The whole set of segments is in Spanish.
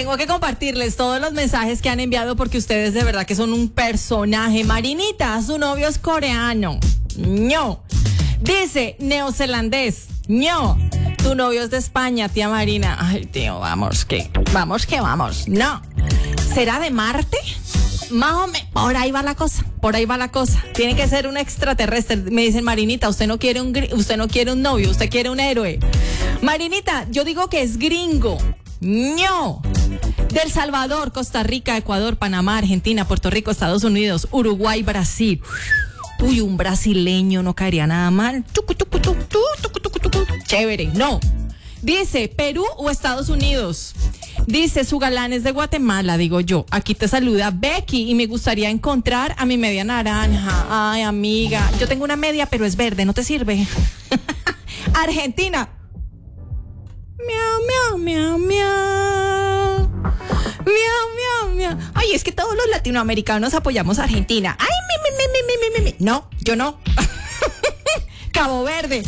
tengo que compartirles todos los mensajes que han enviado porque ustedes de verdad que son un personaje. Marinita, su novio es coreano. No. Dice, neozelandés. No. Tu novio es de España, tía Marina. Ay, tío, vamos. No. ¿Será de Marte? Más o menos, por ahí va la cosa. Tiene que ser un extraterrestre. Me dicen, Marinita, usted no quiere un novio, usted quiere un héroe. Marinita, yo digo que es gringo. No. Del Salvador, Costa Rica, Ecuador, Panamá, Argentina, Puerto Rico, Estados Unidos, Uruguay, Brasil. Uy, un brasileño no caería nada mal. Chévere, no. Dice, Perú o Estados Unidos. Dice, su galán es de Guatemala, digo yo. Aquí te saluda Becky y me gustaría encontrar a mi media naranja. Ay, amiga, yo tengo una media, pero es verde, ¿no te sirve? Argentina. Miau, miau, miau, miau. Miau, miau, miau. Ay, es que todos los latinoamericanos apoyamos a Argentina. Ay, mi. No, yo no. Cabo Verde.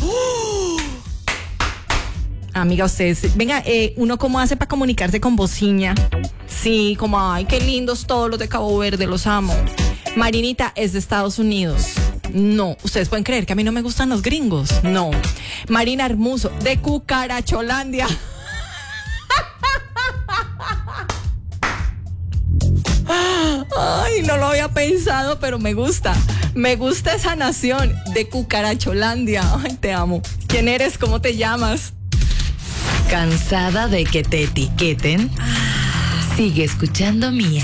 Amiga, ustedes, venga, uno cómo hace para comunicarse con Bociña. Sí, como, ay, qué lindos todos los de Cabo Verde, los amo. Marinita es de Estados Unidos. No, ustedes pueden creer que a mí no me gustan los gringos. No. Marina Hermoso, de Cucaracholandia. Ay, no lo había pensado, pero me gusta. Me gusta esa nación de Cucaracholandia. Ay, te amo. ¿Quién eres? ¿Cómo te llamas? ¿Cansada de que te etiqueten? Sigue escuchando Mía.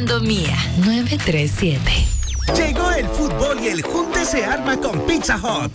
937. Llegó el fútbol y el junte se arma con Pizza Hut.